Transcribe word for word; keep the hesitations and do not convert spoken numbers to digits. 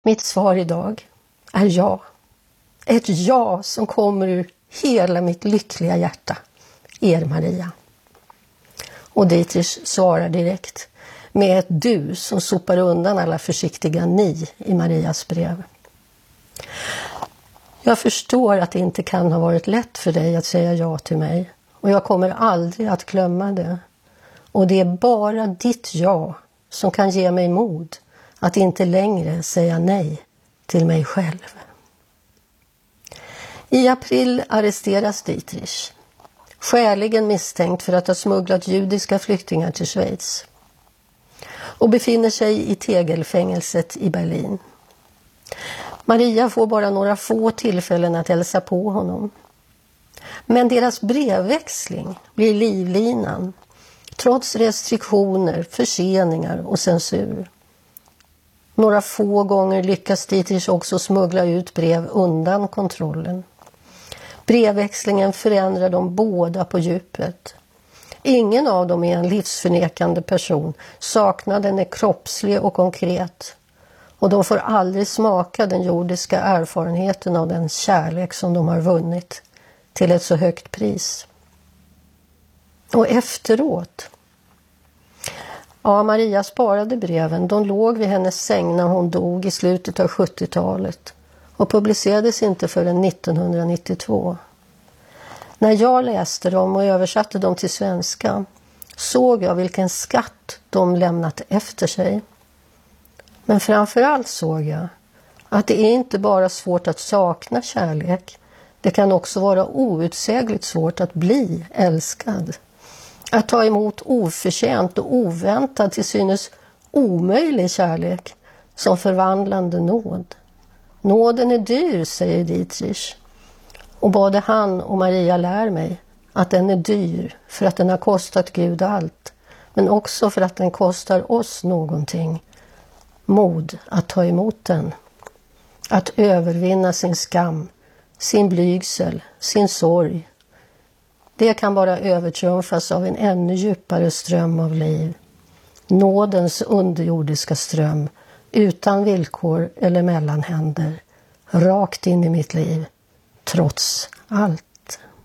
Mitt svar idag är ja. Ett ja som kommer ur hela mitt lyckliga hjärta. Er Maria. Och Dietrich svarar direkt med ett du som sopar undan alla försiktiga ni i Marias brev. Jag förstår att det inte kan ha varit lätt för dig att säga ja till mig. Och jag kommer aldrig att glömma det. Och det är bara ditt ja som kan ge mig mod att inte längre säga nej till mig själv. I april arresteras Dietrich, skäligen misstänkt för att ha smugglat judiska flyktingar till Schweiz, och befinner sig i tegelfängelset i Berlin. Maria får bara några få tillfällen att hälsa på honom. Men deras brevväxling blir livlinan, trots restriktioner, förseningar och censur. Några få gånger lyckas Dietrich också smuggla ut brev undan kontrollen. Brevväxlingen förändrar dem båda på djupet. Ingen av dem är en livsförnekande person. Saknaden är kroppslig och konkret. Och de får aldrig smaka den jordiska erfarenheten av den kärlek som de har vunnit till ett så högt pris. Och efteråt. Ja, Maria sparade breven. De låg vid hennes säng när hon dog i slutet av sjuttiotalet och publicerades inte förrän nittonhundranittiotvå. När jag läste dem och översatte dem till svenska såg jag vilken skatt de lämnat efter sig. Men framförallt såg jag att det är inte bara svårt att sakna kärlek. Det kan också vara outsägligt svårt att bli älskad. Att ta emot oförtjänt och oväntad till synes omöjlig kärlek som förvandlande nåd. Nåden är dyr, säger Dietrich. Och både han och Maria lär mig att den är dyr för att den har kostat Gud allt. Men också för att den kostar oss någonting. Mod att ta emot den. Att övervinna sin skam, sin blygsel, sin sorg. Det kan bara övertrumfas av en ännu djupare ström av liv. Nådens underjordiska ström, utan villkor eller mellanhänder. Rakt in i mitt liv, trots allt.